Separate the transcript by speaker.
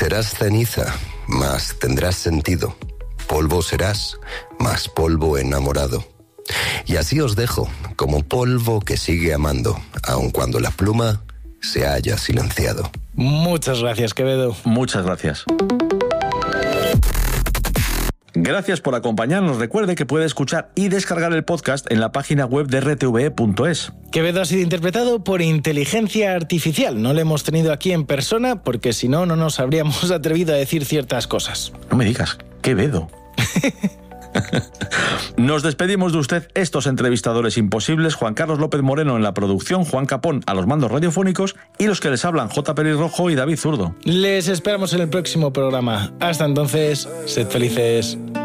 Speaker 1: Serás ceniza, mas tendrás sentido. Polvo serás, mas polvo enamorado. Y así os dejo, como polvo que sigue amando, aun cuando la pluma se haya silenciado.
Speaker 2: Muchas gracias, Quevedo.
Speaker 3: Muchas gracias. Gracias por acompañarnos. Recuerde que puede escuchar y descargar el podcast en la página web de rtve.es.
Speaker 2: Quevedo ha sido interpretado por inteligencia artificial. No lo hemos tenido aquí en persona porque si no, no nos habríamos atrevido a decir ciertas cosas.
Speaker 3: No me digas, Quevedo. Nos despedimos de usted, estos entrevistadores imposibles: Juan Carlos López Moreno en la producción, Juan Capón a los mandos radiofónicos y los que les hablan, J. Pelirrojo y David Zurdo.
Speaker 2: Les esperamos en el próximo programa. Hasta entonces, sed felices.